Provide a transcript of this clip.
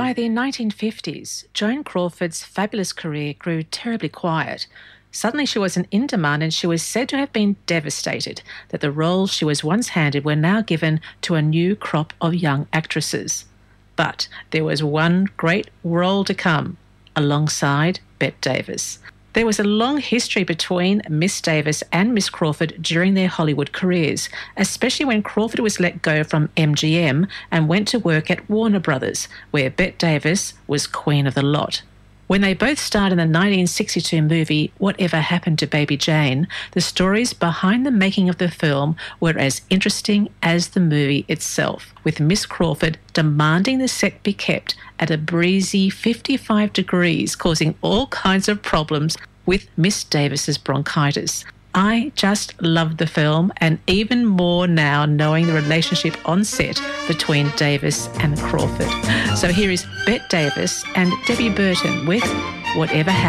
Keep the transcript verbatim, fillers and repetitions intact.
By the nineteen fifties, Joan Crawford's fabulous career grew terribly quiet. Suddenly she wasn't in demand and she was said to have been devastated that the roles she was once handed were now given to a new crop of young actresses. But there was one great role to come, alongside Bette Davis. There was a long history between Miss Davis and Miss Crawford during their Hollywood careers, especially when Crawford was let go from M G M and went to work at Warner Brothers, where Bette Davis was queen of the lot. When they both starred in the nineteen sixty-two movie Whatever Happened to Baby Jane, the stories behind the making of the film were as interesting as the movie itself, with Miss Crawford demanding the set be kept at a breezy fifty-five degrees, causing all kinds of problems with Miss Davis's bronchitis. I just loved the film, and even more now knowing the relationship on set between Davis and Crawford. So here is Bette Davis and Debbie Burton with Whatever Happened.